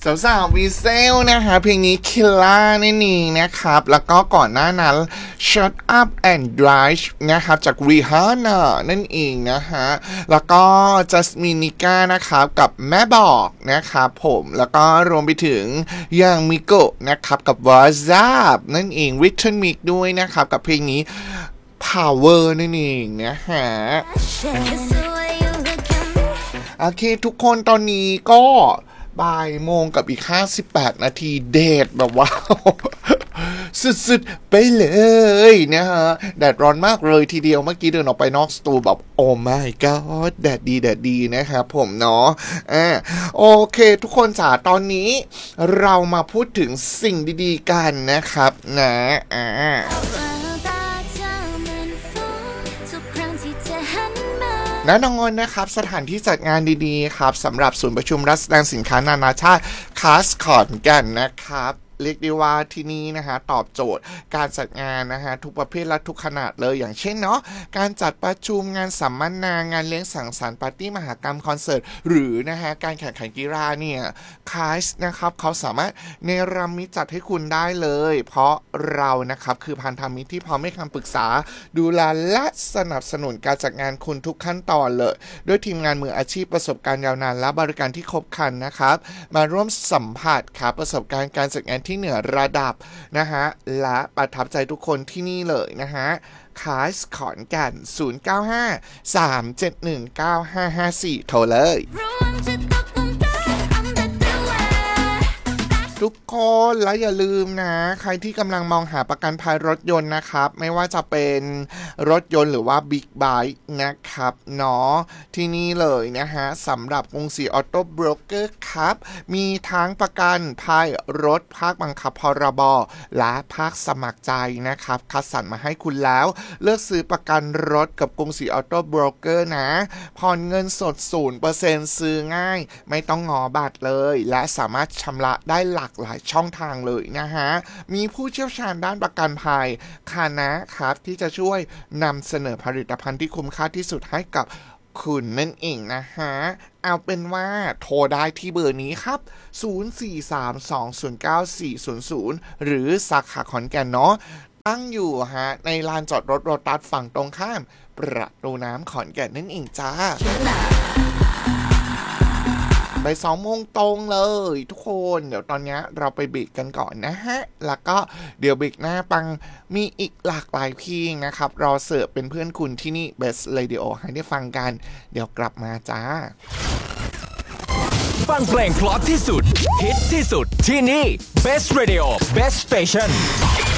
สาวๆวีเซลนะคะเพลงนี้คิลล่านี่นี่นะครับแล้วก็ก่อนหน้านั้น Shut Up and Drive นะครับจาก Rihanna นั่นเองนะฮะแล้วก็ Jasmine Nika นะครับกับแม่บอกนะครับผมแล้วก็รวมไปถึงอย่างมิโกะนะครับกับ WhatsApp นั่นเอง Written Mix ด้วยนะครับกับเพลงนี้ Power นั่นเองนะฮะโอเคทุกคนตอนนี้ก็บ่ายโมงกับอีก58นาทีเดทแบบว่า สุดๆไปเลยนะฮะแดดร้อนมากเลยทีเดียวเมื่อกี้เดินออกไปนอกสตูแบบโอ้ my god แดดดีนะครับผมเนาะโอเคทุกคนจ๋าตอนนี้เรามาพูดถึงสิ่งดีๆกันนะครับนะแน่นอนนะครับสถานที่จัดงานดีๆครับสำหรับศูนย์ประชุมและแสดงสินค้านานาชาติคาสขอนแก่นนะครับเรียกได้ว่าที่นี่นะฮะตอบโจทย์การจัดงานนะฮะทุกประเภทและทุกขนาดเลยอย่างเช่นเนาะการจัดประชุมงานสัมมนางานเลี้ยงสังสรรค์ปาร์ตี้มหกรรมคอนเสิร์ตหรือนะฮะการแข่งขันกีฬาเนี่ยคาสนะครับเขาสามารถเนรมิตจัดให้คุณได้เลยเพราะเรานะครับคือพันธมิตรที่พร้อมให้คำปรึกษาดูแลและสนับสนุนการจัดงานคุณทุกขั้นตอนเลยด้วยทีมงานมืออาชีพประสบการณ์ยาวนานและบริการที่ครบครันนะครับมาร่วมสัมผัสครับประสบการณ์การจัดงานที่เหนือระดับนะฮะและประทับใจทุกคนที่นี่เลยนะฮะคาสขอนแก่น0953719554โทรเลยทุกคนและอย่าลืมนะใครที่กำลังมองหาประกันภัยรถยนต์นะครับไม่ว่าจะเป็นรถยนต์หรือว่าบิ๊กไบค์นะครับเนาะที่นี่เลยนะฮะสำหรับกรุงศรีออโต้โบรกเกอร์ครับมีทั้งประกันภัยรถภาคบังคับพรบและภาคสมัครใจนะครับคัดสรรมาให้คุณแล้วเลือกซื้อประกันรถกับกรุงศรีออโต้โบรกเกอร์นะผ่อนเงินสด 0% ซื้อง่ายไม่ต้องงอบัตรเลยและสามารถชำระได้หลากหลายช่องทางเลยนะฮะมีผู้เชี่ยวชาญด้านประกันภัยคานะครับที่จะช่วยนำเสนอผลิตภัณฑ์ที่คุ้มค่าที่สุดให้กับคุณนั่นเองนะฮะเอาเป็นว่าโทรได้ที่เบอร์นี้ครับ0432094400หรือสาขาขอนแก่นเนาะตั้งอยู่ฮะในลานจอดรถโรตัสฝั่งตรงข้ามประตูน้ำขอนแก่นนั่นเองจ้าไป2 โมงตรงเลยทุกคนเดี๋ยวตอนนี้เราไปเบรกกันก่อนนะฮะแล้วก็เดี๋ยวเบรกหน้าปังมีอีกหลากหลายเพลงนะครับรอเสิร์ฟเป็นเพื่อนคุณที่นี่ Best Radio ให้ได้ฟังกันเดี๋ยวกลับมาจ้าฟังเพลงเพราะที่สุดฮิตที่สุดที่นี่ Best Radio Best Station